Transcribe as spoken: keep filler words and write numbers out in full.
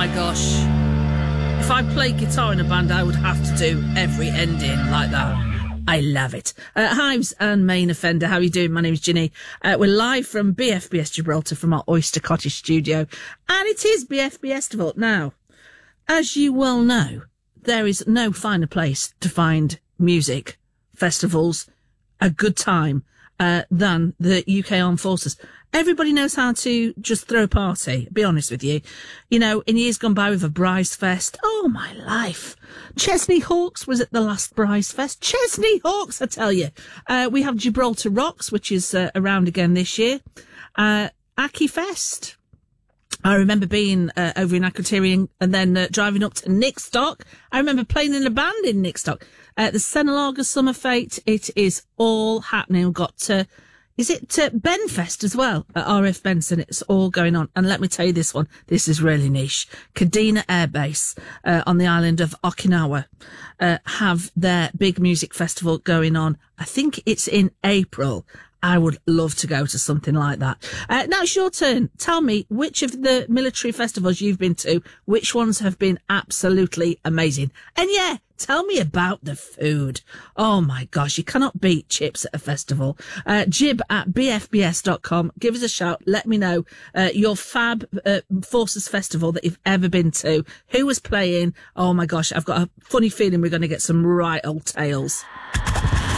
my gosh. If I played guitar in a band, I would have to do every ending like that. I love it. Uh, Hives and Main Offender, how are you doing? My name is Ginny. Uh, we're live from B F B S Gibraltar from our Oyster Cottage studio. And it is B F B Festival. Now, as you well know, there is no finer place to find music, festivals, a good time, uh, than the U K Armed Forces. Everybody knows how to just throw a party, be honest with you. You know, in years gone by with a Bryce Fest, oh my life. Chesney Hawks was at the last Bryce Fest. Chesney Hawks, I tell you. Uh, we have Gibraltar Rocks, which is uh, around again this year. Uh, Aki Fest. I remember being uh, over in Akrotiri and then uh, driving up to Nickstock. I remember playing in a band in Nickstock. Uh, the Senalaga Summer Fete, it is all happening. We've got, uh, is it uh, Benfest as well at R F Benson? It's all going on. And let me tell you this one. This is really niche. Kadena Air Base uh, on the island of Okinawa uh, have their big music festival going on. I think it's in April. I would love to go to something like that. Uh, now it's your turn. Tell me which of the military festivals you've been to, which ones have been absolutely amazing. And yeah, tell me about the food. Oh my gosh, you cannot beat chips at a festival. Uh, jib at b f b s dot com. Give us a shout. Let me know uh, your fab uh, Forces festival that you've ever been to. Who was playing? Oh my gosh, I've got a funny feeling we're going to get some right old tales.